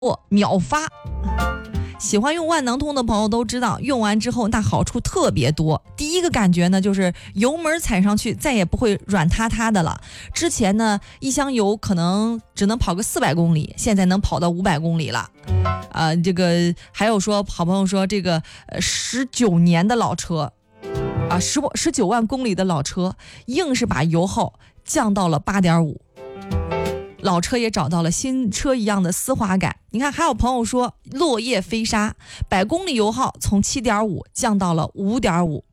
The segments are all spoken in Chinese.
秒发。喜欢用万能通的朋友都知道，用完之后那好处特别多。第一个感觉呢，就是油门踩上去再也不会软塌塌的了。之前呢，一箱油可能只能跑个400公里，现在能跑到500公里了。这个还有说，好朋友说这个19年的老车，19万公里的老车，硬是把油耗降到了8.5。老车也找到了新车一样的丝滑感。你看，还有朋友说落叶飞沙，100公里油耗从7.5降到了5.5。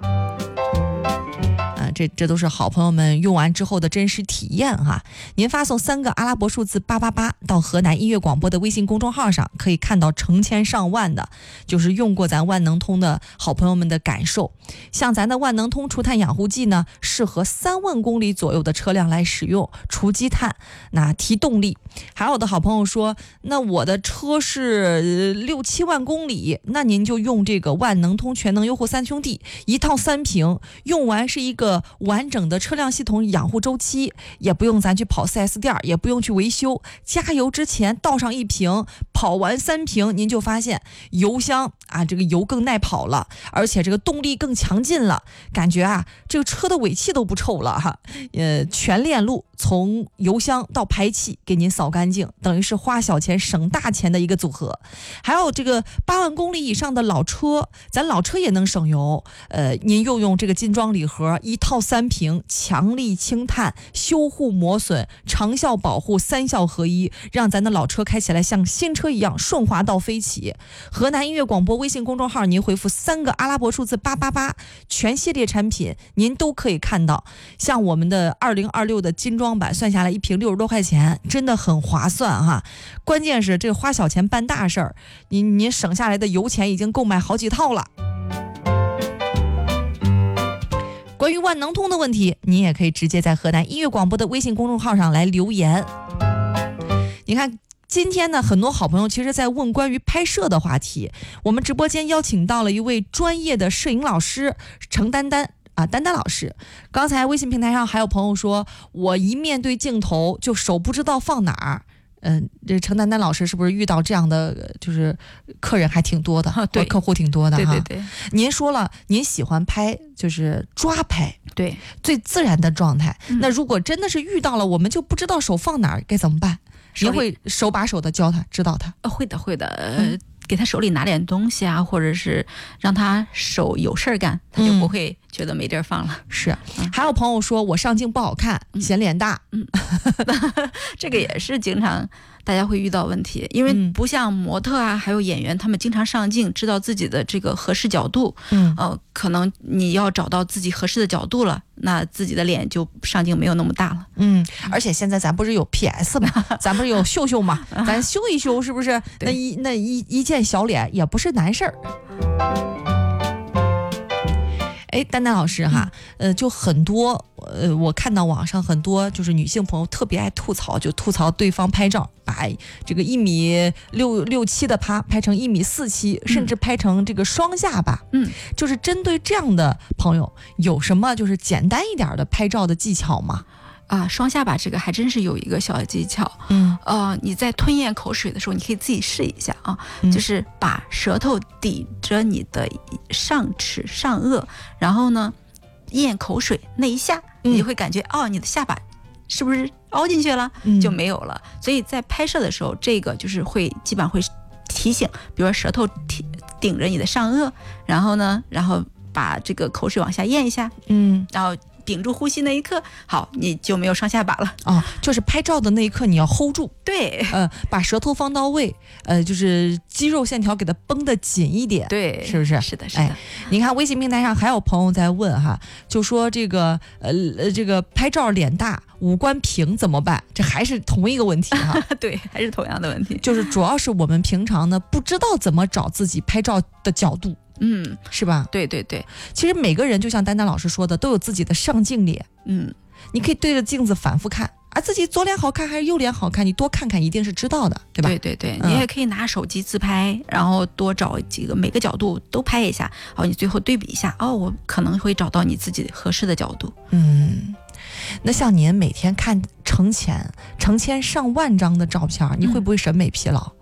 这都是好朋友们用完之后的真实体验哈。您发送3个阿拉伯数字888到河南音乐广播的微信公众号上，可以看到成千上万的就是用过咱万能通的好朋友们的感受。像咱的万能通除碳养护剂呢，适合3万公里左右的车辆来使用，除积碳，那提动力。还有的好朋友说，那我的车是6-7万公里，那您就用这个万能通全能优护3兄弟一套3瓶，用完是一个完整的车辆系统养护周期，也不用咱去跑 4S 店，也不用去维修，加油之前倒上1瓶，跑完3瓶，您就发现油箱这个油更耐跑了，而且这个动力更强劲了，感觉这个车的尾气都不臭了哈。全链路从油箱到排气给您扫干净，等于是花小钱省大钱的一个组合。还有这个8万公里以上的老车，咱老车也能省油。您用这个金装礼盒一套3瓶，强力清碳、修护磨损、长效保护3效合一，让咱的老车开起来像新车一样顺滑到飞起。河南音乐广播微信公众号，您回复3个阿拉伯数字888，全系列产品您都可以看到。像我们的2026的金装版，算下来1瓶60多块钱，真的很划算哈。关键是这个花小钱办大事儿，您省下来的油钱已经够买好几套了。关于万能通的问题，您也可以直接在河南音乐广播的微信公众号上来留言。你看，今天呢，很多好朋友其实在问关于拍摄的话题。我们直播间邀请到了一位专业的摄影老师程丹丹老师。刚才微信平台上还有朋友说，我一面对镜头就手不知道放哪儿。这程丹丹老师是不是遇到这样的就是客人还挺多的，对，客户挺多的哈。对。您说了，您喜欢拍就是抓拍，对，最自然的状态。那如果真的是遇到了，我们就不知道手放哪儿，该怎么办？您会手把手的教他，指导他？ 会的。给他手里拿点东西或者是让他手有事儿干，他就不会觉得没地儿放了。 是，还有朋友说我上镜不好看，显脸大。 这个也是经常大家会遇到问题，因为不像模特还有演员，他们经常上镜，知道自己的这个合适角度。可能你要找到自己合适的角度了，那自己的脸就上镜没有那么大了。 而且现在咱不是有 PS 吗？咱不是有秀秀吗？咱修一修，是不是？那一件小脸也不是难事儿。丹丹老师哈，就很多我看到网上很多就是女性朋友特别爱吐槽，就吐槽对方拍照把这个1.67米的拍成1.47米，甚至拍成这个双下巴。就是针对这样的朋友，有什么就是简单一点的拍照的技巧吗？ 双下巴这个还真是有一个小技巧。你在吞咽口水的时候，你可以自己试一下就是把舌头抵着你的上齿上颚，然后呢咽口水，那一下你就会感觉你的下巴是不是凹进去了，就没有了。所以在拍摄的时候，这个就是基本上会提醒，比如说舌头顶着你的上颚，然后把这个口水往下咽一下，然后屏住呼吸那一刻，好，你就没有双下巴了。 就是拍照的那一刻你要 hold 住， 对， 把舌头放到位，就是肌肉线条给它绷得紧一点， 对， 是不是？ 是的。 你看微信平台上还有朋友在问哈，就说这个拍照脸大五官平怎么办？这还是同一个问题哈。 对，还是同样的问题， 就是主要是我们平常呢不知道怎么找自己拍照的角度。是吧？ 对。 其实每个人就像丹丹老师说的，都有自己的上镜脸。你可以对着镜子反复看自己左脸好看还是右脸好看，你多看看一定是知道的，对吧？ 对。你也可以拿手机自拍，然后多找几个每个角度都拍一下，你最后对比一下，我可能会找到你自己合适的角度。 那像您每天看成千上万张的照片，你会不会审美疲劳？